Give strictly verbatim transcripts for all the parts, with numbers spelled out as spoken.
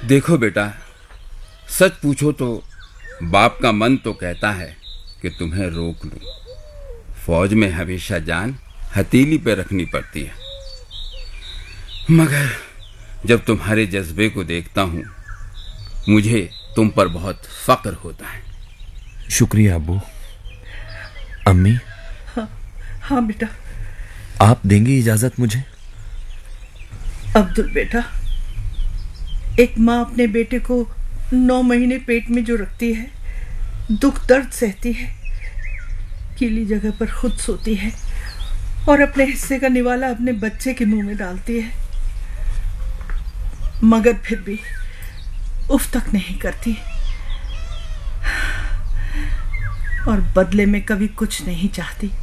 देखो बेटा, सच पूछो तो बाप का मन तो कहता है कि तुम्हें रोक लूं। फौज में हमेशा जान हथेली पे रखनी पड़ती है, मगर जब तुम्हारे जज्बे को देखता हूं मुझे तुम पर बहुत फक्र होता है। शुक्रिया अब्बू। अम्मी। हाँ हाँ बेटा। आप देंगी इजाजत मुझे? अब्दुल बेटा, एक माँ अपने बेटे को नौ महीने पेट में जो रखती है, दुख दर्द सहती है, गीली जगह पर खुद सोती है और अपने हिस्से का निवाला अपने बच्चे के मुंह में डालती है, मगर फिर भी उफ तक नहीं करती और बदले में कभी कुछ नहीं चाहती।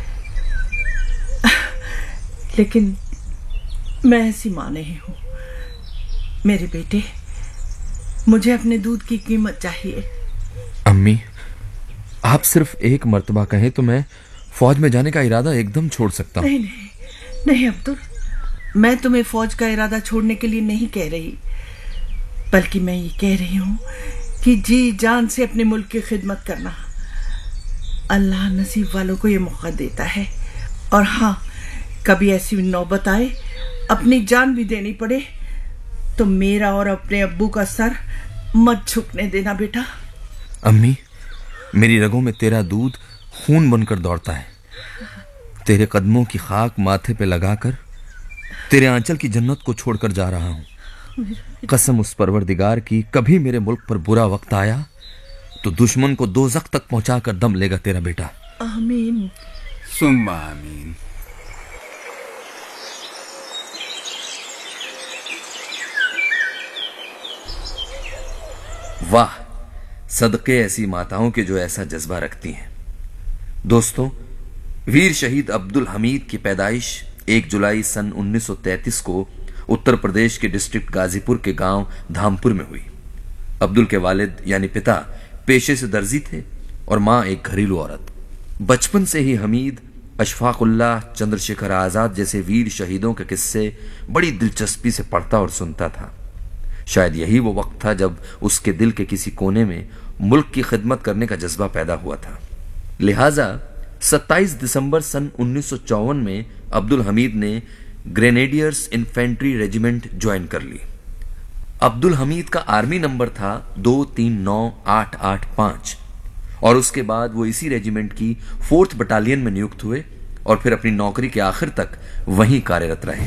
लेकिन मैं ऐसी मां नहीं हूं। मेरे बेटे, मुझे अपने दूध की कीमत चाहिए। अम्मी, आप सिर्फ एक मर्तबा कहें तो मैं फौज में जाने का इरादा एकदम छोड़ सकता हूं। नहीं नहीं नहीं अब्दुल, मैं तुम्हें फौज का इरादा छोड़ने के लिए नहीं कह रही, बल्कि मैं ये कह रही हूं कि जी जान से अपने मुल्क की खिदमत करना। अल्लाह नसीब वालों को ये मौका देता है, और हाँ, कभी ऐसी नौबत आए अपनी जान भी देनी पड़े तो मेरा और अपने अब्बू का सर मत झुकने देना बेटा। अम्मी, मेरी रगों में तेरा दूध खून बनकर दौड़ता है। तेरे कदमों की खाक माथे पे लगाकर तेरे आंचल की जन्नत को छोड़कर जा रहा हूं। कसम उस परवरदिगार की, कभी मेरे मुल्क पर बुरा वक्त आया तो दुश्मन को दोज़ख तक पहुंचाकर दम लेगा तेरा बेटा। आमीन सुम्मा आमीन। वाह, सदके ऐसी माताओं के जो ऐसा जज्बा रखती हैं। दोस्तों, वीर शहीद अब्दुल हमीद की पैदाइश एक जुलाई सन उन्नीस सौ तैंतीस को उत्तर प्रदेश के डिस्ट्रिक्ट गाजीपुर के गांव धामपुर में हुई। अब्दुल के वालिद यानी पिता पेशे से दर्जी थे और मां एक घरेलू औरत। बचपन से ही हमीद अशफाकुल्लाह, चंद्रशेखर आजाद जैसे वीर शहीदों के किस्से बड़ी दिलचस्पी से पढ़ता और सुनता था। शायद यही वो वक्त था जब उसके दिल के किसी कोने में मुल्क की खिदमत करने का जज्बा पैदा हुआ था। लिहाजा सत्ताईस दिसंबर सन उन्नीस सौ चौवन में अब्दुल हमीद ने ग्रेनेडियर्स इन्फेंट्री रेजिमेंट ज्वाइन कर ली। अब्दुल हमीद का आर्मी नंबर था दो तीन नौ आठ आठ पांच और उसके बाद वो इसी रेजिमेंट की फोर्थ बटालियन में नियुक्त हुए और फिर अपनी नौकरी के आखिर तक वहीं कार्यरत रहे।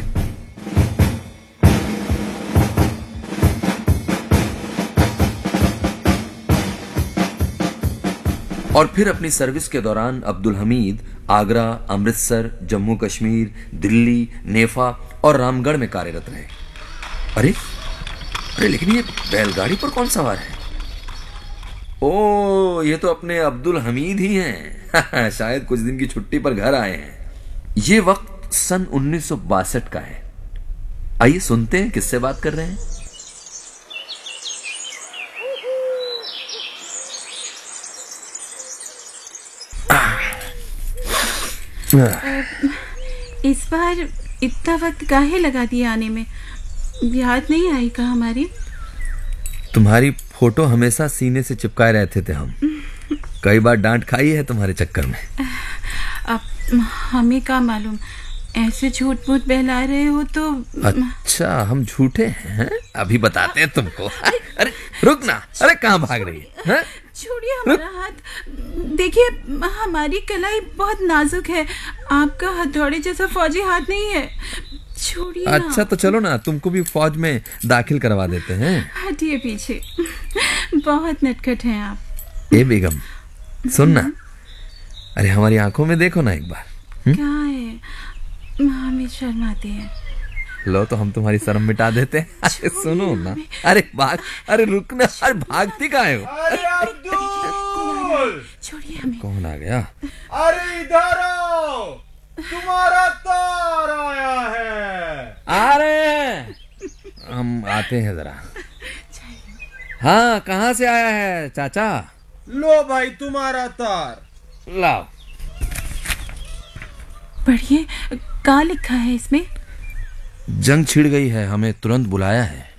और फिर अपनी सर्विस के दौरान अब्दुल हमीद आगरा, अमृतसर, जम्मू कश्मीर, दिल्ली, नेफा और रामगढ़ में कार्यरत रहे। अरे अरे लेकिन ये बैलगाड़ी पर कौन सवार है? ओ, ये तो अपने अब्दुल हमीद ही हैं। शायद कुछ दिन की छुट्टी पर घर आए हैं। ये वक्त सन उन्नीस सौ बासठ का है। आइए सुनते हैं किससे बात कर रहे हैं। इस बार इतना वक्त काहे लगा दिया आने में? याद नहीं आई का हमारी? तुम्हारी फोटो हमेशा सीने से चिपकाए रहते थे हम। कई बार डांट खाई है तुम्हारे चक्कर में। अब हमें क्या मालूम, ऐसे झूठ मूठ बहला रहे हो तो। अच्छा, हम झूठे हैं? अभी बताते हैं तुमको। अरे रुक ना, अरे कहाँ भाग रही है? छोड़िए हमारा हाथ। देखिए, हमारी कलाई बहुत नाजुक है, आपका हथौड़े जैसा फौजी हाथ नहीं है। छोड़िए। अच्छा तो चलो ना, तुमको भी फौज में दाखिल करवा देते हैं। हटिए पीछे, बहुत नटखट हैं आप। ए बेगम, सुन ना, अरे हमारी आंखों में देखो ना एक बार। हुँ? क्या है? हमें शर्म आती है। लो तो हम तुम्हारी शर्म मिटा देते हैं। अरे सुनो ना, अरे भाग, अरे रुकना, अरे भागती कहाँ हो? अरे अब्दुल, छोड़िए हमें। कौन आ गया? अरे इधर आओ, तुम्हारा तार आया है। आ रहे हैं, हम आते हैं जरा। हाँ, कहाँ से आया है चाचा? लो भाई तुम्हारा तार। लाओ। पढ़िए, क्या लिखा है इसमें? जंग छिड़ गई है, हमें तुरंत बुलाया है।